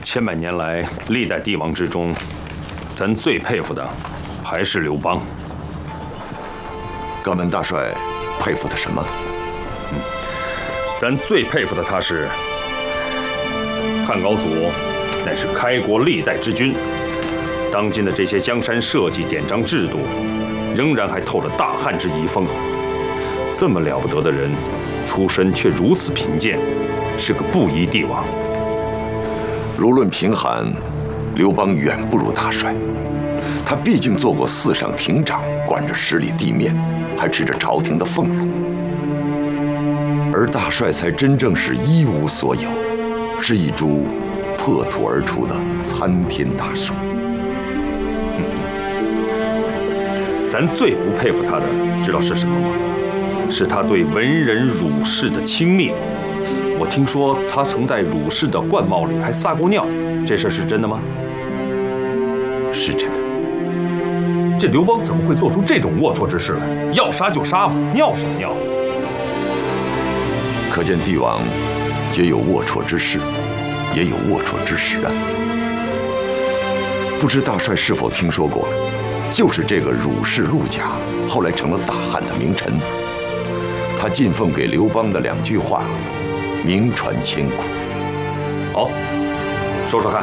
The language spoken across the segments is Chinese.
千百年来，历代帝王之中，咱最佩服的还是刘邦。 敢问大帅，佩服他什么？ 咱最佩服的他是汉高祖，乃是开国历代之君。当今的这些江山社稷、典章制度，仍然还透着大汉之遗风。这么了不得的人，出身却如此贫贱，是个布衣帝王。 如论贫寒，刘邦远不如大帅。他毕竟做过4省亭长，管着10里地面，还吃着朝廷的俸禄。而大帅才真正是一无所有，是一株破土而出的参天大树。 咱最不佩服他的，知道是什么吗？是他对文人儒士的轻蔑。我听说他曾在儒士的冠帽里还撒过尿，这事是真的吗？ 是真的。 这刘邦怎么会做出这种龌龊之事来？要杀就杀嘛，尿什么尿？ 可见帝王皆有龌龊之事，也有龌龊之时啊。不知大帅是否听说过，就是这个儒士陆贾，后来成了大汉的名臣。他进奉给刘邦的2句话，名传千古。 好，说说看。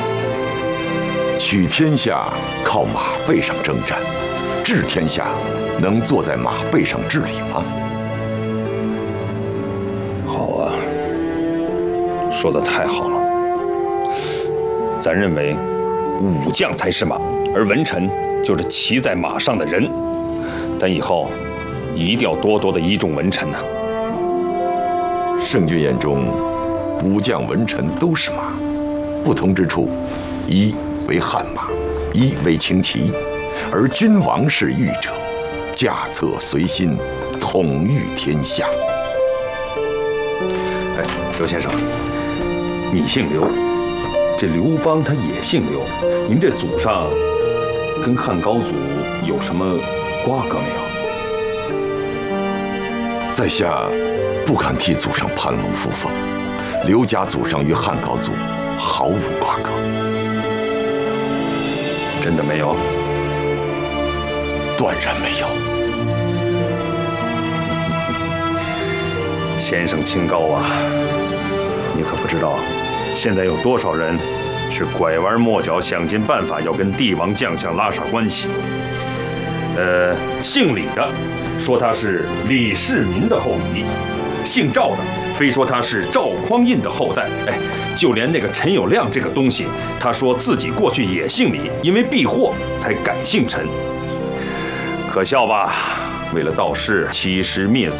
取天下靠马背上征战，治天下能坐在马背上治理吗？ 好啊，说得太好了。咱认为武将才是马，而文臣就是骑在马上的人。咱以后一定要多多的倚重文臣呐。 圣君眼中，武将文臣都是马，不同之处，一为悍马，一为轻骑，而君王是御者，驾侧随心，统御天下。 哎，刘先生，你姓刘，这刘邦他也姓刘，您这祖上跟汉高祖有什么瓜葛没有？ 在下不敢替祖上攀龙附凤，刘家祖上与汉高祖毫无瓜葛。 真的没有？ 断然没有。 先生清高啊！你可不知道，现在有多少人是拐弯抹角，想尽办法要跟帝王将相拉上关系。姓李的说他是李世民的后裔，姓赵的非说他是赵匡胤的后代。哎，就连那个陈友谅这个东西，他说自己过去也姓李，因为避祸才改姓陈。可笑吧？为了道士欺师灭祖。